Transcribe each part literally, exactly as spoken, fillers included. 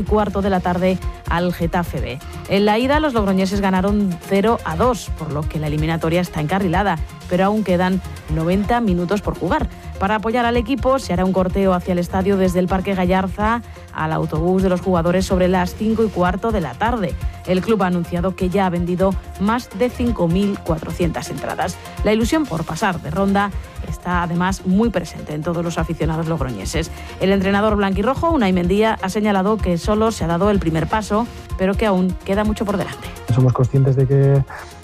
cuarto de la tarde al Getafe B. En la ida los logroñeses ganaron cero a dos, por lo que la eliminatoria está encarrilada, pero aún quedan noventa minutos por jugar. Para apoyar al equipo se hará un corteo hacia el estadio desde el Parque Gallarza al autobús de los jugadores sobre las cinco y cuarto de la tarde. El club ha anunciado que ya ha vendido más de cinco mil cuatrocientas entradas. La ilusión por pasar de ronda está además muy presente en todos los aficionados logroñeses. El entrenador blanquirrojo, Unai Mendía, ha señalado que solo se ha dado el primer paso, pero que aún queda mucho por delante. Somos conscientes de que,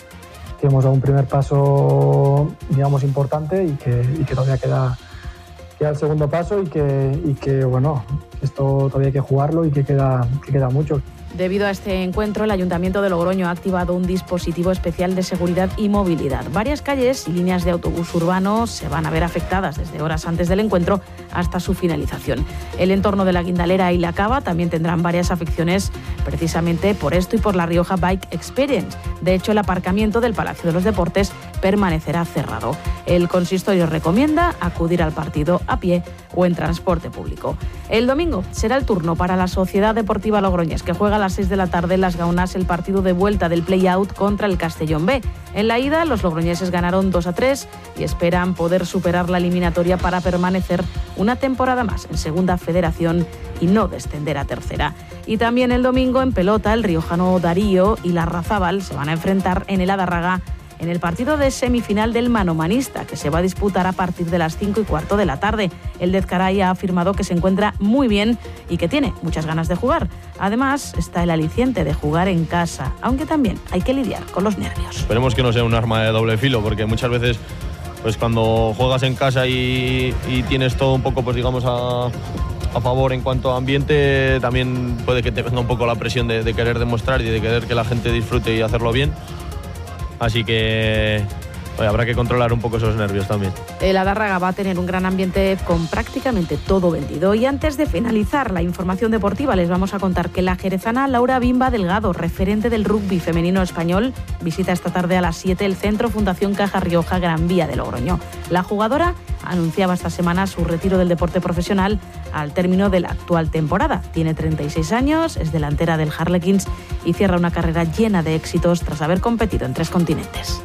que hemos dado un primer paso, digamos, importante y que, y que todavía queda, queda el segundo paso y que, y que, bueno, esto todavía hay que jugarlo y que queda, que queda mucho. Debido a este encuentro, el Ayuntamiento de Logroño ha activado un dispositivo especial de seguridad y movilidad. Varias calles y líneas de autobús urbano se van a ver afectadas desde horas antes del encuentro hasta su finalización. El entorno de la Guindalera y la Cava también tendrán varias afecciones precisamente por esto y por la Rioja Bike Experience. De hecho, el aparcamiento del Palacio de los Deportes permanecerá cerrado. El consistorio recomienda acudir al partido a pie o en transporte público. El domingo será el turno para la Sociedad Deportiva Logroñés, que juega a las seis de la tarde en Las Gaunas el partido de vuelta del play-out contra el Castellón B. En la ida, los logroñeses ganaron dos a tres y esperan poder superar la eliminatoria para permanecer una temporada más en Segunda Federación y no descender a Tercera. Y también el domingo en pelota, el riojano Darío y la Larrazábal se van a enfrentar en el Adarraga en el partido de semifinal del manomanista, que se va a disputar a partir de las cinco y cuarto de la tarde. El de Ezcaray ha afirmado que se encuentra muy bien y que tiene muchas ganas de jugar. Además, está el aliciente de jugar en casa, aunque también hay que lidiar con los nervios. Esperemos que no sea un arma de doble filo, porque muchas veces, pues cuando juegas en casa y, y tienes todo un poco, pues digamos, a, a favor en cuanto a ambiente, también puede que te venga un poco la presión de, de querer demostrar y de querer que la gente disfrute y hacerlo bien. Así que oye, habrá que controlar un poco esos nervios también. El Adarraga va a tener un gran ambiente con prácticamente todo vendido. Y antes de finalizar la información deportiva, les vamos a contar que la jerezana Laura Bimba Delgado, referente del rugby femenino español, visita esta tarde a las siete el Centro Fundación Caja Rioja Gran Vía de Logroño. La jugadora anunciaba esta semana su retiro del deporte profesional al término de la actual temporada. Tiene treinta y seis años, es delantera del Harlequins y cierra una carrera llena de éxitos tras haber competido en tres continentes.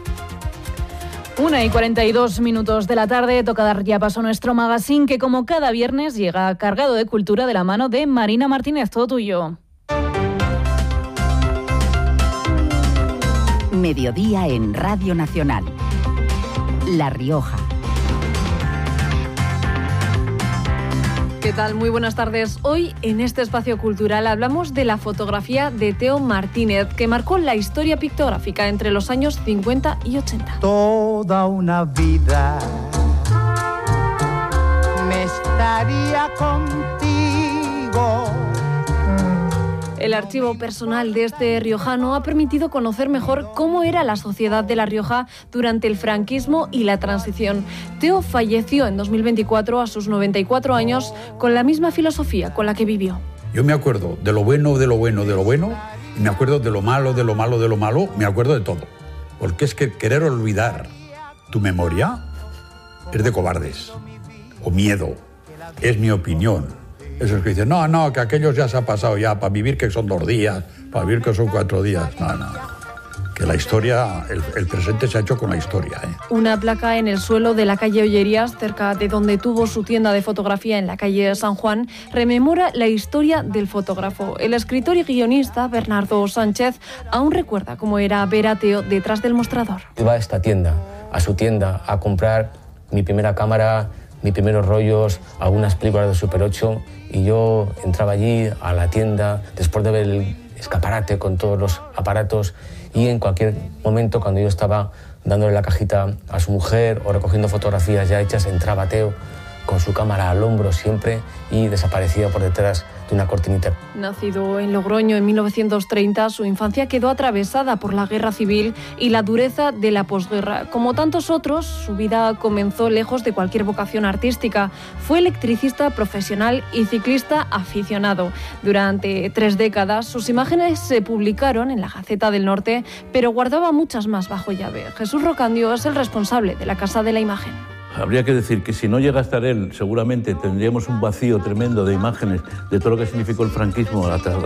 Una y cuarenta y dos minutos de la tarde, toca dar ya paso a nuestro magazine, que como cada viernes llega cargado de cultura de la mano de Marina Martínez. Todo tuyo. Mediodía en Radio Nacional. La Rioja. ¿Qué tal? Muy buenas tardes. Hoy en este espacio cultural hablamos de la fotografía de Teo Martínez, que marcó la historia pictográfica entre los años cincuenta y ochenta. Toda una vida me estaría contigo. El archivo personal de este riojano ha permitido conocer mejor cómo era la sociedad de La Rioja durante el franquismo y la transición. Teo falleció en dos mil veinticuatro a sus noventa y cuatro años con la misma filosofía con la que vivió. Yo me acuerdo de lo bueno, de lo bueno, de lo bueno, y me acuerdo de lo malo, de lo malo, de lo malo, me acuerdo de todo. Porque es que querer olvidar tu memoria es de cobardes, o miedo, es mi opinión. Esos que dicen, no, no, que aquellos ya se ha pasado ya, para vivir que son dos días, para vivir que son cuatro días. No, no, que la historia, el, el presente se ha hecho con la historia. ¿eh? Una placa en el suelo de la calle Ollerías, cerca de donde tuvo su tienda de fotografía en la calle San Juan, rememora la historia del fotógrafo. El escritor y guionista Bernardo Sánchez aún recuerda cómo era ver a Teo detrás del mostrador. Iba a esta tienda, a su tienda, a comprar mi primera cámara, mis primeros rollos, algunas películas de Super ocho, y yo entraba allí a la tienda después de ver el escaparate con todos los aparatos, y en cualquier momento, cuando yo estaba dándole la cajita a su mujer o recogiendo fotografías ya hechas, entraba Teo con su cámara al hombro siempre y desaparecía por detrás de una cortinita. Nacido en Logroño en mil novecientos treinta, su infancia quedó atravesada por la guerra civil y la dureza de la posguerra. Como tantos otros, su vida comenzó lejos de cualquier vocación artística. Fue electricista profesional y ciclista aficionado. Durante tres décadas, sus imágenes se publicaron en la Gaceta del Norte, pero guardaba muchas más bajo llave. Jesús Rocandio es el responsable de la Casa de la Imagen. Habría que decir que si no llega a estar él, seguramente tendríamos un vacío tremendo de imágenes de todo lo que significó el franquismo a, tra